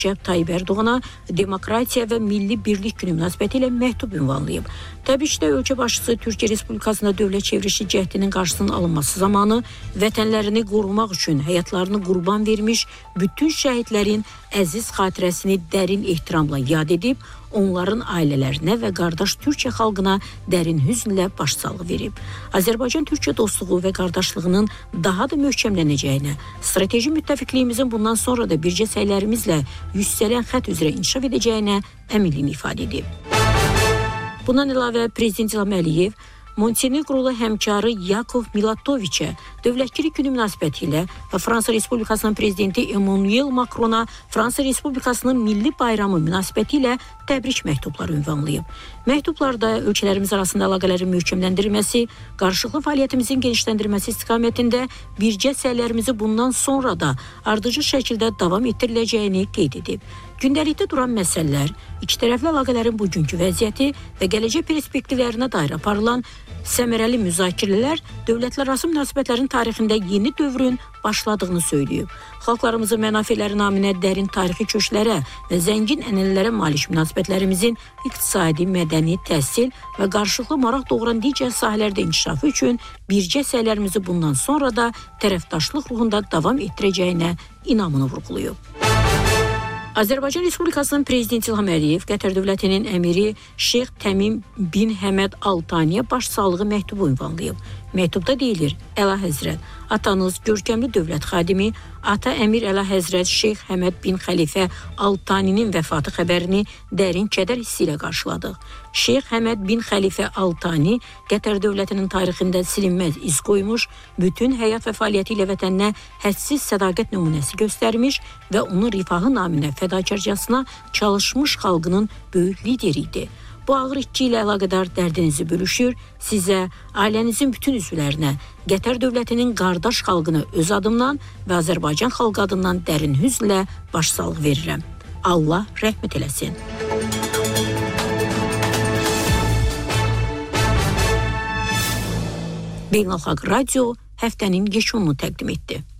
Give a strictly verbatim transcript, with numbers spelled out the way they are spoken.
Rəcəb Tayyib Ərdoğana Demokratiya və Milli Birlik Günü münasibətilə məktub ünvanlayıb. Təbrikdə ölkə başçısı Türkiyə Respublikasında dövlət çevrilişi cəhdinin qarşısının alınması zamanı vətənlərini qorumaq üçün həyatlarını qurban vermiş bütün şəhidlərin əziz xatirəsini dərin ehtiramla yad edib, onların ailələrinə və qardaş Türkiyə xalqına dərin hüznlə başsağlığı verib. Azərbaycan-Türkiyə dostluğu və qardaşlığının daha da möhkəmlənəcəyinə, strateji müttəfiqliyimizin bundan sonra da bircə səylərimizlə yüksələn xətt üzrə inkişaf edəcəyinə əminliyini ifadə edib. Bundan əlavə Prezident İlham Əliyev Monteneqrolu həmkarı Yakov Milatoviçə dövlətçilik günü münasibətilə və Fransa Respublikasının prezidenti Emmanuel Macrona Fransa Respublikasının milli bayramı münasibətilə təbrik məktubları ünvanlayıb. Məktublarda ölkələrimiz arasında əlaqələrin möhkəmləndirilməsi, qarşılıqlı fəaliyyətimizin genişləndirilməsi istiqamətində bircə səylərimizi bundan sonra da ardıcıl şəkildə davam etdiriləcəyini qeyd edib. Gündəlikdə duran məsələlər, ikitərəfli əlaqələrin bugünkü vəziyyəti və gələcək perspektivlərinə dair aparılan səmərəli müzakirələr dövlətlərarası münasibətlərin tarixində yeni dövrün başladığını söyləyib. Xalqlarımızın mənafeləri naminə dərin tarixi köşklərə və zəngin ənənələrə malik münasibətlərimizin iqtisadi, mədəni, təhsil və qarşılıqlı maraq doğuran digər sahələrdə inkişafı üçün bircə səylərimizi bundan sonra da tərəfdaşlıq ruhunda davam etdirəcəyinə inamını vurğulayıb. Azərbaycan Respublikasının Prezidenti İlham Əliyev Qətər dövlətinin əmiri Şeyx Təmim bin Həməd Al Thaniyə başsağlığı məktubu ünvanlayıb. Məktubda deyilir: Əlahəzrət, atanız görkəmli dövlət xadimi Ata Əmir Əlahəzrət Şeyx Həməd bin Xəlifə Al Thaninin vəfatı xəbərini dərin kədər hissi ilə qarşıladıq. Şeyx Həməd bin Xəlifə Al Thani Qətər dövlətinin tarixində silinməz iz qoymuş, bütün həyat və fəaliyyəti ilə vətəninə hədsiz sədaqət nümunəsi göstərmiş və onun rifahı naminə fədakarcasına çalışmış xalqının böyük lideri idi. Bu ağır itki ilə əlaqədar dərdinizi bölüşür, sizə, ailənizin bütün üzvlərinə, Qətər dövlətinin qardaş xalqına öz adımdan və Azərbaycan xalqı adından dərin hüznlə başsağlığı verirəm. Allah rəhmət eləsin. Beynəlxalq Radio həftənin yekununu təqdim etdi.